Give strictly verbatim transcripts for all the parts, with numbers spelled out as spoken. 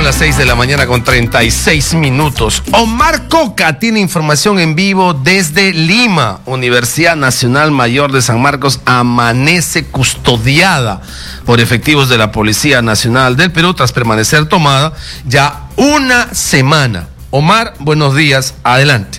Son las seis de la mañana con treinta y seis minutos. Omar Coca tiene información en vivo desde Lima. Universidad Nacional Mayor de San Marcos amanece custodiada por efectivos de la Policía Nacional del Perú tras permanecer tomada ya una semana. Omar, buenos días, adelante.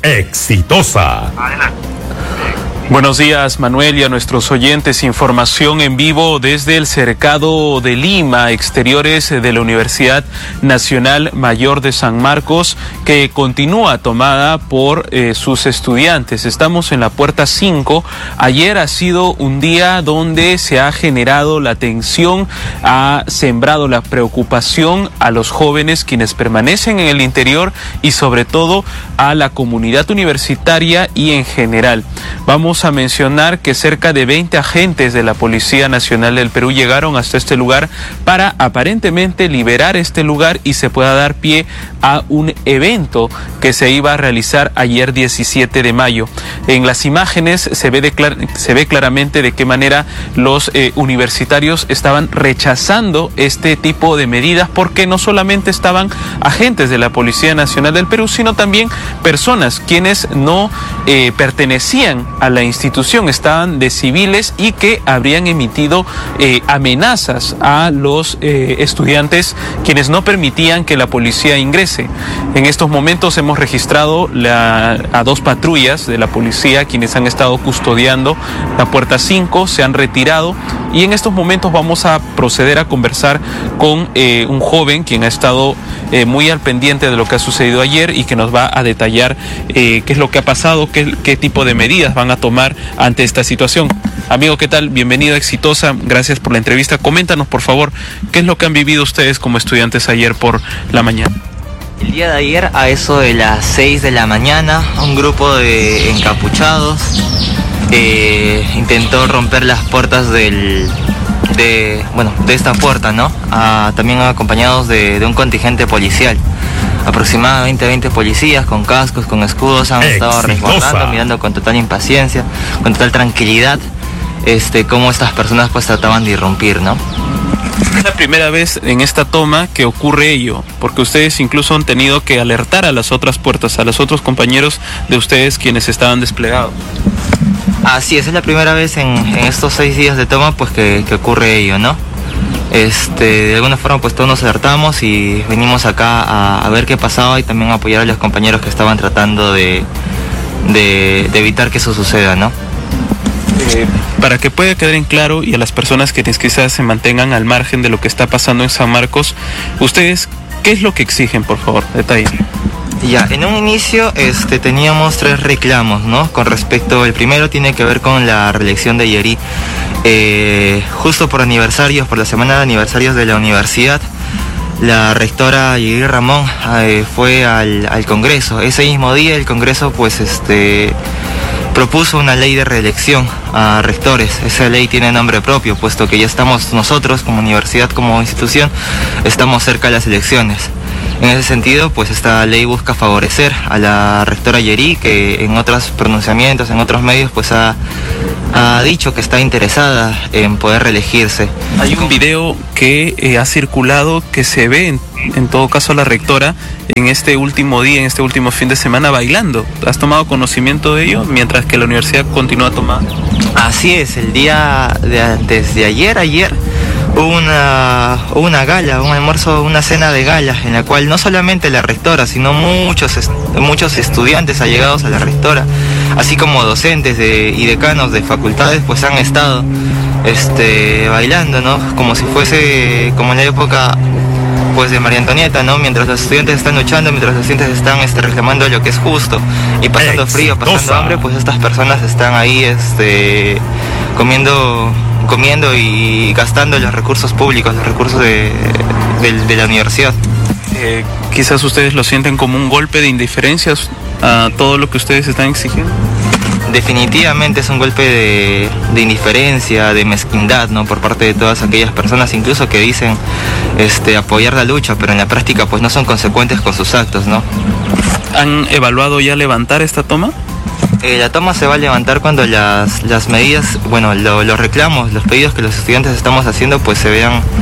Exitosa. Adelante. Buenos días, Manuel, y a nuestros oyentes. Información en vivo desde el cercado de Lima, exteriores de la Universidad Nacional Mayor de San Marcos, que continúa tomada por eh, sus estudiantes. Estamos en la puerta cinco. Ayer ha sido un día donde se ha generado la tensión, ha sembrado la preocupación a los jóvenes quienes permanecen en el interior y sobre todo a la comunidad universitaria y en general. Vamos a mencionar que cerca de veinte agentes de la Policía Nacional del Perú llegaron hasta este lugar para aparentemente liberar este lugar y se pueda dar pie a un evento que se iba a realizar ayer diecisiete de mayo. En las imágenes se ve, de clar- se ve claramente de qué manera los eh, universitarios estaban rechazando este tipo de medidas, porque no solamente estaban agentes de la Policía Nacional del Perú, sino también personas quienes no eh, pertenecían a la institución, estaban de civiles y que habrían emitido eh, amenazas a los eh, estudiantes quienes no permitían que la policía ingrese. En estos momentos hemos registrado la, a dos patrullas de la policía quienes han estado custodiando la puerta cinco, se han retirado y en estos momentos vamos a proceder a conversar con eh, un joven quien ha estado eh, muy al pendiente de lo que ha sucedido ayer y que nos va a detallar eh, qué es lo que ha pasado, qué, qué tipo de medidas van a tomar ante esta situación. Amigo, ¿qué tal? Bienvenido a Exitosa, gracias por la entrevista. Coméntanos, por favor, ¿qué es lo que han vivido ustedes como estudiantes ayer por la mañana? El día de ayer, a eso de las seis de la mañana, un grupo de encapuchados eh, intentó romper las puertas del, de, bueno, de esta puerta, ¿no? Ah, también acompañados de, de un contingente policial. Aproximadamente veinte policías con cascos, con escudos han Exitosa. estado resguardando, mirando con total impaciencia, con total tranquilidad, este, cómo estas personas pues trataban de irrumpir, ¿no? Es la primera vez en esta toma que ocurre ello, porque ustedes incluso han tenido que alertar a las otras puertas, a los otros compañeros de ustedes quienes estaban desplegados. Así es, es la primera vez en, en estos seis días de toma pues que, que ocurre ello, ¿no? Este, de alguna forma pues todos nos alertamos y venimos acá a, a ver qué pasaba y también a apoyar a los compañeros que estaban tratando de, de, de evitar que eso suceda, ¿no? Eh, para que pueda quedar en claro y a las personas que quizás se mantengan al margen de lo que está pasando en San Marcos, ustedes, ¿qué es lo que exigen, por favor? Detalle. Ya, en un inicio este, teníamos tres reclamos, ¿no? Con respecto, el primero tiene que ver con la reelección de Yerí. Eh, justo por aniversarios, por la semana de aniversarios de la universidad, la rectora Yerí Ramón eh, fue al, al Congreso. Ese mismo día el Congreso pues este propuso una ley de reelección a rectores. Esa ley tiene nombre propio, puesto que ya estamos nosotros como universidad, como institución, estamos cerca de las elecciones. En ese sentido, pues esta ley busca favorecer a la rectora Yerí, que en otros pronunciamientos, en otros medios, pues ha, ha dicho que está interesada en poder reelegirse. Hay un video que eh, ha circulado que se ve, en, en todo caso, a la rectora en este último día, en este último fin de semana, bailando. ¿Has tomado conocimiento de ello mientras que la universidad continúa tomada? Así es, el día de, desde ayer, ayer, hubo una, una gala, un almuerzo, una cena de gala, en la cual no solamente la rectora, sino muchos, muchos estudiantes allegados a la rectora, así como docentes de, y decanos de facultades, pues han estado este, bailando, ¿no? Como si fuese, como en la época pues de María Antonieta, ¿no? Mientras los estudiantes están luchando, mientras los estudiantes están este, reclamando lo que es justo y pasando frío, pasando hambre, pues estas personas están ahí este, comiendo... comiendo y gastando los recursos públicos, los recursos de, de, de la universidad. Eh, quizás ustedes lo sienten como un golpe de indiferencia a todo lo que ustedes están exigiendo. Definitivamente es un golpe de, de indiferencia, de mezquindad, ¿no? Por parte de todas aquellas personas, incluso que dicen este, apoyar la lucha, pero en la práctica pues no son consecuentes con sus actos, ¿no? ¿Han evaluado ya levantar esta toma? Eh, la toma se va a levantar cuando las, las medidas, bueno, lo, los reclamos, los pedidos que los estudiantes estamos haciendo pues se vean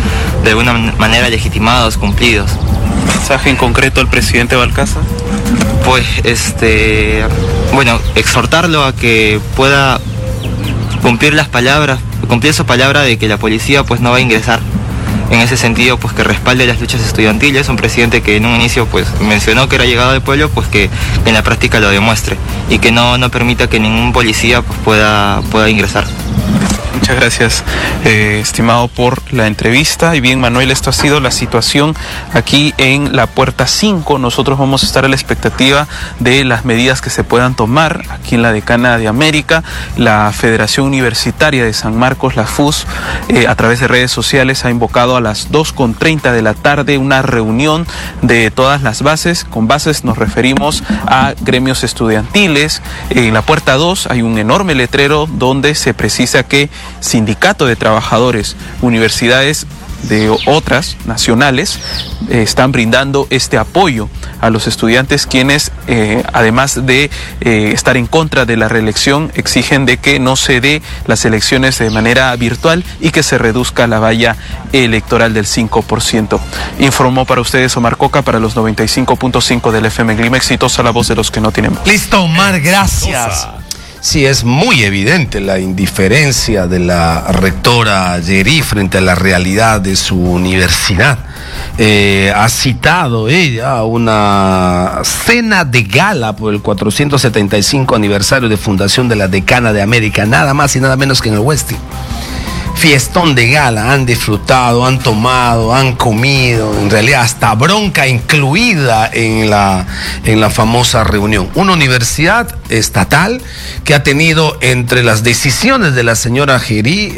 de alguna manera legitimados, cumplidos. ¿Mensaje en concreto al presidente Balcázar? Pues, este, bueno, exhortarlo a que pueda cumplir las palabras, cumplir su palabra de que la policía pues no va a ingresar. En ese sentido, pues que respalde las luchas estudiantiles, un presidente que en un inicio pues mencionó que era llegado al pueblo, pues que en la práctica lo demuestre y que no, no permita que ningún policía pues pueda, pueda ingresar. Muchas gracias, eh, estimado, por la entrevista. Y bien, Manuel, esto ha sido la situación aquí en la puerta cinco. Nosotros vamos a estar a la expectativa de las medidas que se puedan tomar aquí en la Decana de América. La Federación Universitaria de San Marcos, la F U S, eh, a través de redes sociales ha invocado a las dos con treinta de la tarde una reunión de todas las bases. Con bases nos referimos a gremios estudiantiles. En la puerta dos hay un enorme letrero donde se precisa que Sindicato de Trabajadores, universidades de otras nacionales eh, están brindando este apoyo a los estudiantes, quienes eh, además de eh, estar en contra de la reelección, exigen de que no se dé las elecciones de manera virtual y que se reduzca la valla electoral del cinco por ciento. Informó para ustedes Omar Coca para los noventa y cinco punto cinco del F M Clima. Exitosa la voz de los que no tienen voz. Listo, Omar, gracias. Sí, es muy evidente la indiferencia de la rectora Yeri frente a la realidad de su universidad. Eh, ha citado ella una cena de gala por el cuatrocientos setenta y cinco aniversario de fundación de la Decana de América, nada más y nada menos que en el Westin. Fiestón de gala, han disfrutado, han tomado, han comido, en realidad hasta bronca incluida en la, en la famosa reunión. Una universidad estatal que ha tenido entre las decisiones de la señora Yeri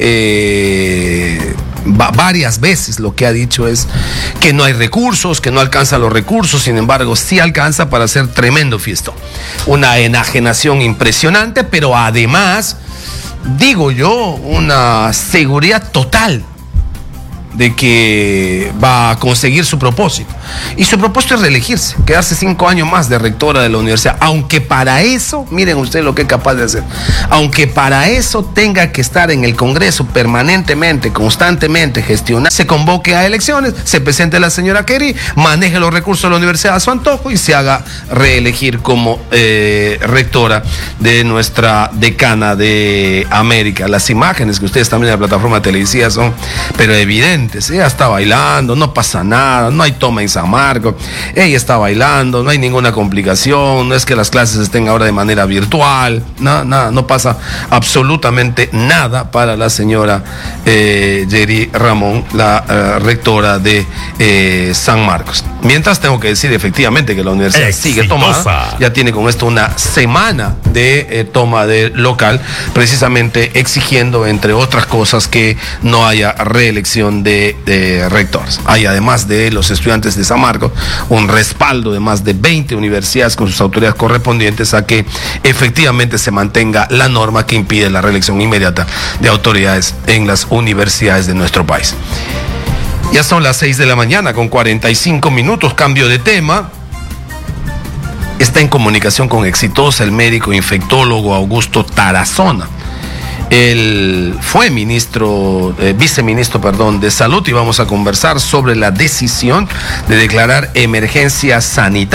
eh, varias veces lo que ha dicho es que no hay recursos, que no alcanza los recursos, sin embargo sí alcanza para hacer tremendo fiestón. Una enajenación impresionante, pero además, digo yo, una seguridad total de que va a conseguir su propósito. Y su propósito es reelegirse, quedarse cinco años más de rectora de la universidad, aunque para eso, miren ustedes lo que es capaz de hacer, aunque para eso tenga que estar en el Congreso permanentemente, constantemente, gestionar, se convoque a elecciones, se presente la señora Yeri, maneje los recursos de la universidad a su antojo y se haga reelegir como eh, rectora de nuestra Decana de América. Las imágenes que ustedes también en la plataforma televisiva son, pero evidentes. Ella está bailando, no pasa nada, no hay toma en San Marcos, ella está bailando, no hay ninguna complicación, no es que las clases estén ahora de manera virtual, nada, nada, no pasa absolutamente nada para la señora eh, Yeri Ramón, la eh, rectora de eh, San Marcos. Mientras tengo que decir efectivamente que la universidad Exitosa. sigue tomada, ya tiene con esto una semana de eh, toma de local, precisamente exigiendo, entre otras cosas, que no haya reelección de De, de rectores. Hay, además de los estudiantes de San Marcos, un respaldo de más de veinte universidades con sus autoridades correspondientes a que efectivamente se mantenga la norma que impide la reelección inmediata de autoridades en las universidades de nuestro país. Ya son las seis de la mañana con cuarenta y cinco minutos, cambio de tema. Está en comunicación con Exitosa el médico infectólogo Augusto Tarazona. Él fue ministro, eh, viceministro, perdón, de Salud, y vamos a conversar sobre la decisión de declarar emergencia sanitaria